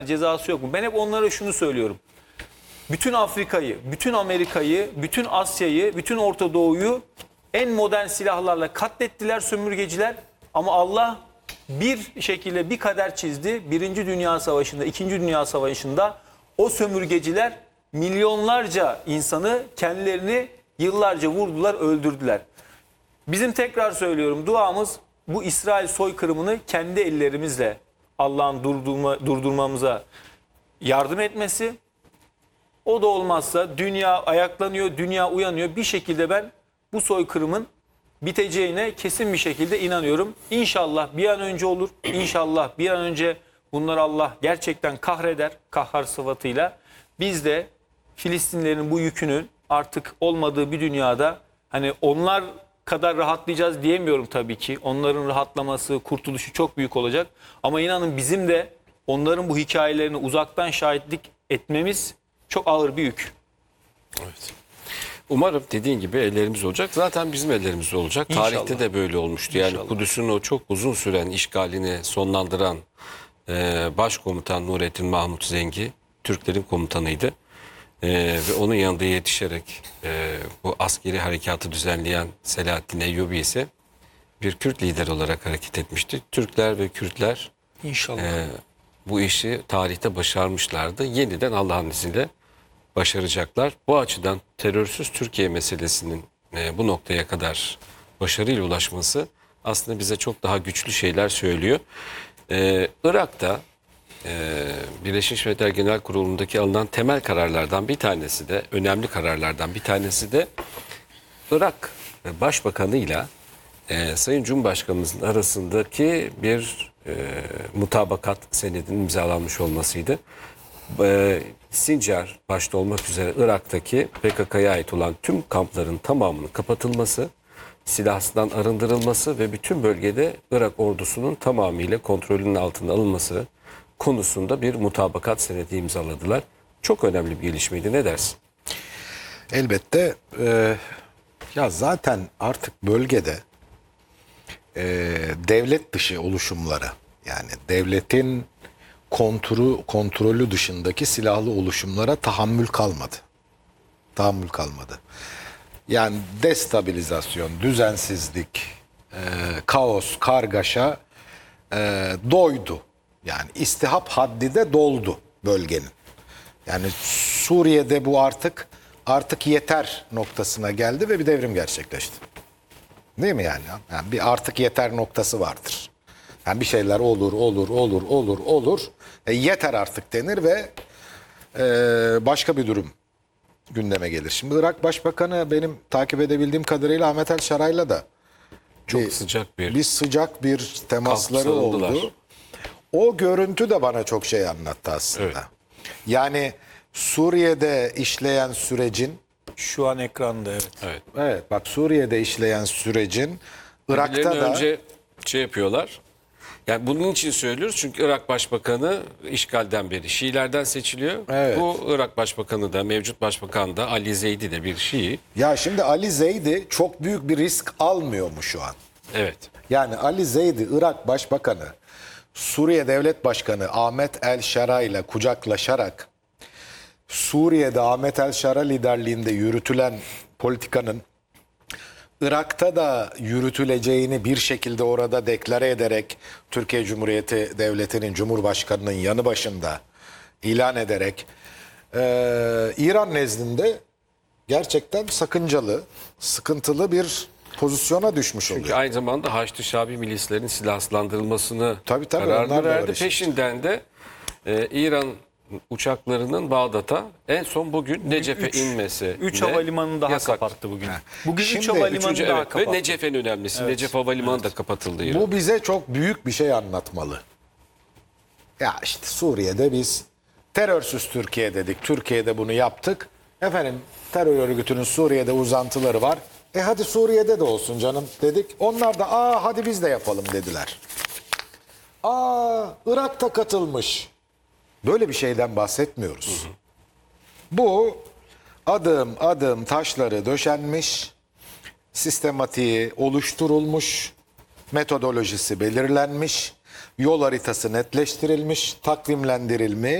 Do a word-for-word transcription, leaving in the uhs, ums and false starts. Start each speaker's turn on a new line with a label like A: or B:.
A: cezası yok mu? Ben hep onlara şunu söylüyorum. Bütün Afrika'yı, bütün Amerika'yı, bütün Asya'yı, bütün Orta Doğu'yu en modern silahlarla katlettiler sömürgeciler. Ama Allah bir şekilde bir kader çizdi. Birinci Dünya Savaşı'nda, İkinci Dünya Savaşı'nda o sömürgeciler milyonlarca insanı, kendilerini yıllarca vurdular, öldürdüler. Bizim tekrar söylüyorum, duamız bu İsrail soykırımını kendi ellerimizle Allah'ın durdurma, durdurmamıza yardım etmesi. O da olmazsa dünya ayaklanıyor, dünya uyanıyor. Bir şekilde ben bu soykırımın biteceğine kesin bir şekilde inanıyorum. İnşallah bir an önce olur. İnşallah bir an önce bunları Allah gerçekten kahreder, kahhar sıfatıyla. Biz de Filistinlerin bu yükünün artık olmadığı bir dünyada, hani onlar kadar rahatlayacağız diyemiyorum tabii ki. Onların rahatlaması, kurtuluşu çok büyük olacak. Ama inanın bizim de onların bu hikayelerini uzaktan şahitlik etmemiz çok ağır bir yük.
B: Evet. Umarım dediğin gibi ellerimiz olacak. Zaten bizim ellerimizde olacak.
A: İnşallah.
B: Tarihte de böyle olmuştu. Yani
A: İnşallah.
B: Kudüs'ün o çok uzun süren işgalini sonlandıran e, başkomutan Nurettin Mahmut Zengi Türklerin komutanıydı. E, ve onun yanında yetişerek e, bu askeri harekatı düzenleyen Selahaddin Eyyubi ise bir Kürt lider olarak hareket etmişti. Türkler ve Kürtler
A: İnşallah.
B: e, bu işi tarihte başarmışlardı. Yeniden Allah'ın izniyle başaracaklar. Bu açıdan terörsüz Türkiye meselesinin e, bu noktaya kadar başarıyla ulaşması aslında bize çok daha güçlü şeyler söylüyor. E, Irak'ta e, Birleşmiş Milletler Genel Kurulu'ndaki alınan temel kararlardan bir tanesi de, önemli kararlardan bir tanesi de Irak Başbakanı'yla e, Sayın Cumhurbaşkanımızın arasındaki bir e, mutabakat senedinin imzalanmış olmasıydı. E, Sincar başta olmak üzere Irak'taki P K K'ya ait olan tüm kampların tamamının kapatılması, silahsızdan arındırılması ve bütün bölgede Irak ordusunun tamamıyla kontrolünün altına alınması konusunda bir mutabakat senedi imzaladılar. Çok önemli bir gelişmeydi. Ne dersin?
C: Elbette e, ya zaten artık bölgede e, devlet dışı oluşumlara, yani devletin kontrolü, kontrolü dışındaki silahlı oluşumlara tahammül kalmadı. Tahammül kalmadı. Yani destabilizasyon, düzensizlik, e, kaos, kargaşa e, doydu. Yani istihap haddi de doldu bölgenin. Yani Suriye'de bu artık artık yeter noktasına geldi ve bir devrim gerçekleşti. Değil mi yani? Yani bir artık yeter noktası vardır. Yani bir şeyler olur, olur, olur, olur, olur. E, yeter artık denir ve e, başka bir durum gündeme gelir. Şimdi Irak Başbakanı benim takip edebildiğim kadarıyla Ahmet El Şaray'la da
B: Çok
C: bir,
B: sıcak bir,
C: bir sıcak bir temasları
B: sarıldılar.
C: oldu. O görüntü de bana çok şey anlattı aslında.
B: Evet.
C: Yani Suriye'de işleyen sürecin,
A: Şu an ekranda evet.
B: Evet.
C: evet bak Suriye'de işleyen sürecin Irak'ta
B: Birbirlerine
C: da
B: önce şey yapıyorlar. Yani bunun için söylüyoruz çünkü Irak Başbakanı işgalden beri Şiilerden seçiliyor.
C: Evet.
B: Bu Irak Başbakanı da mevcut Başbakan da Ali Zeydi de bir Şii.
C: ya şimdi Ali Zeydi çok büyük bir risk almıyor mu şu an?
B: Evet.
C: Yani Ali Zeydi Irak Başbakanı Suriye Devlet Başkanı Ahmet El Şara ile kucaklaşarak Suriye'de Ahmet El Şara liderliğinde yürütülen politikanın Irak'ta da yürütüleceğini bir şekilde orada deklare ederek Türkiye Cumhuriyeti Devleti'nin Cumhurbaşkanı'nın yanı başında ilan ederek e, İran nezdinde gerçekten sakıncalı, sıkıntılı bir pozisyona düşmüş
B: Çünkü
C: oluyor.
B: aynı zamanda Haçlı Şabi milislerinin silahsızlandırılmasını
C: Tabii, tabii, onlar
B: kararını
C: da var
B: verdi.
C: işin
B: Peşinden de e, İran uçaklarının Bağdat'a en son bugün Necef'e
A: Üç-
B: inmesi.
A: Üç
B: ne?
A: havalimanını daha
B: Yasak.
A: kapattı bugün. Bugün üç
C: Şimdi
A: havalimanını
B: Üçüncü,
A: daha
B: evet. Ve
A: kapattı.
B: Necef en önemlisi. Necef Havalimanı da kapatıldı İran.
C: Bu bize çok büyük bir şey anlatmalı. Ya işte Suriye'de biz terörsüz Türkiye dedik. Türkiye'de bunu yaptık. Efendim terör örgütünün Suriye'de uzantıları var. E hadi Suriye'de de olsun canım dedik. Onlar da aa hadi biz de yapalım dediler. Aa Irak'ta katılmış. Böyle bir şeyden bahsetmiyoruz. Bu adım adım taşları döşenmiş, sistematiği oluşturulmuş, metodolojisi belirlenmiş, yol haritası netleştirilmiş, takvimlendirilmiş.